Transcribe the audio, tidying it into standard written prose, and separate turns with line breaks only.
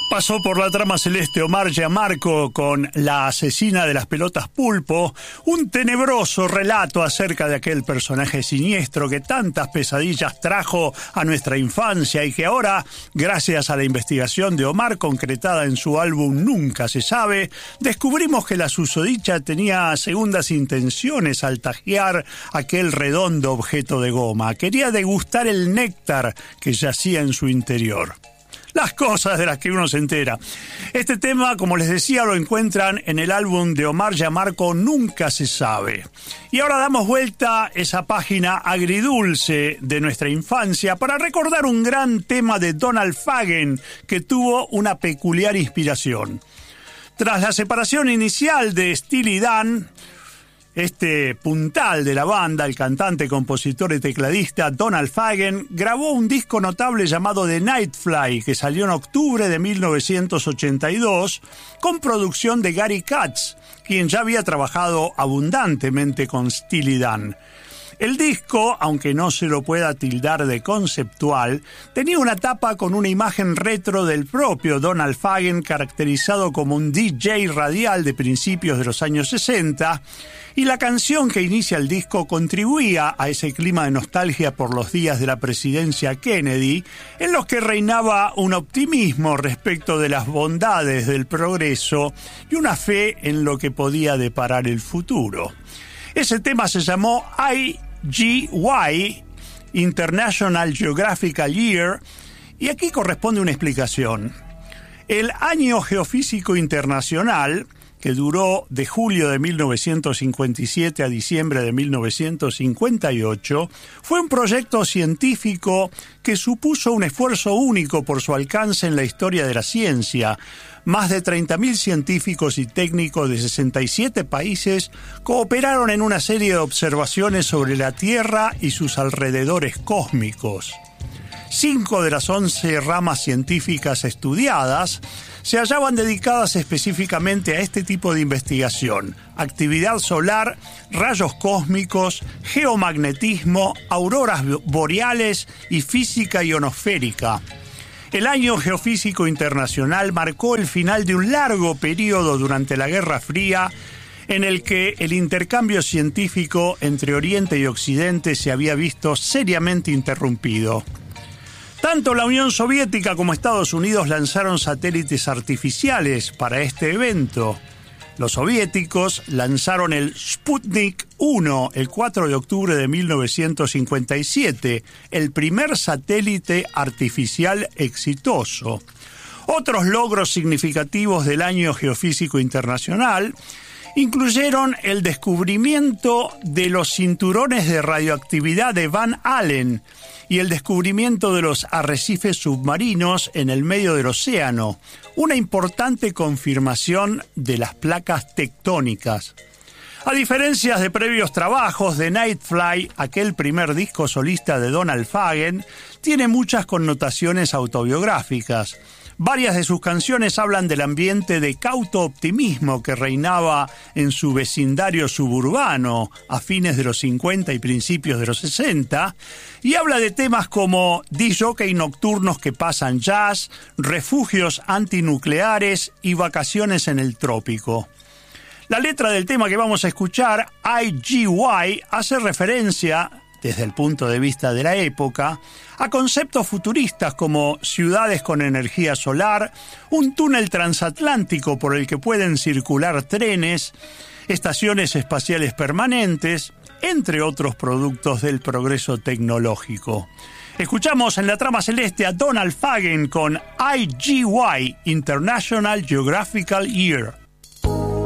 Pasó por la trama celeste Omar Gianmarco con La asesina de las pelotas pulpo, un tenebroso relato acerca de aquel personaje siniestro que tantas pesadillas trajo a nuestra infancia y que ahora, gracias a la investigación de Omar concretada en su álbum Nunca se sabe, descubrimos que la susodicha tenía segundas intenciones al tajear aquel redondo objeto de goma. Quería degustar el néctar que yacía en su interior. Las cosas de las que uno se entera. Este tema, como les decía, lo encuentran en el álbum de Omar Gianmarco Nunca se sabe. Y ahora damos vuelta esa página agridulce de nuestra infancia para recordar un gran tema de Donald Fagen que tuvo una peculiar inspiración. Tras la separación inicial de Steely Dan, este puntal de la banda, el cantante, compositor y tecladista Donald Fagen, grabó un disco notable llamado The Nightfly, que salió en octubre de 1982, con producción de Gary Katz, quien ya había trabajado abundantemente con Steely Dan. El disco, aunque no se lo pueda tildar de conceptual, tenía una tapa con una imagen retro del propio Donald Fagen, caracterizado como un DJ radial de principios de los años 60, y la canción que inicia el disco contribuía a ese clima de nostalgia por los días de la presidencia Kennedy, en los que reinaba un optimismo respecto de las bondades del progreso y una fe en lo que podía deparar el futuro. Ese tema se llamó IGY, International Geographical Year, y aquí corresponde una explicación. El Año Geofísico Internacional, que duró de julio de 1957 a diciembre de 1958, fue un proyecto científico que supuso un esfuerzo único por su alcance en la historia de la ciencia. Más de 30.000 científicos y técnicos de 67 países cooperaron en una serie de observaciones sobre la Tierra y sus alrededores cósmicos. 5 de las 11 ramas científicas estudiadas se hallaban dedicadas específicamente a este tipo de investigación: actividad solar, rayos cósmicos, geomagnetismo, auroras boreales y física ionosférica. El Año Geofísico Internacional marcó el final de un largo periodo durante la Guerra Fría en el que el intercambio científico entre Oriente y Occidente se había visto seriamente interrumpido. Tanto la Unión Soviética como Estados Unidos lanzaron satélites artificiales para este evento. Los soviéticos lanzaron el Sputnik 1 el 4 de octubre de 1957, el primer satélite artificial exitoso. Otros logros significativos del Año Geofísico Internacional incluyeron el descubrimiento de los cinturones de radioactividad de Van Allen y el descubrimiento de los arrecifes submarinos en el medio del océano, una importante confirmación de las placas tectónicas. A diferencia de previos trabajos, The Nightfly, aquel primer disco solista de Donald Fagen, tiene muchas connotaciones autobiográficas. Varias de sus canciones hablan del ambiente de cauto optimismo que reinaba en su vecindario suburbano a fines de los 50 y principios de los 60, y habla de temas como disc-jockey nocturnos que pasan jazz, refugios antinucleares y vacaciones en el trópico. La letra del tema que vamos a escuchar, IGY, hace referencia, desde el punto de vista de la época, a conceptos futuristas como ciudades con energía solar, un túnel transatlántico por el que pueden circular trenes, estaciones espaciales permanentes, entre otros productos del progreso tecnológico. Escuchamos en la trama celeste a Donald Fagen con IGY, International Geographical Year.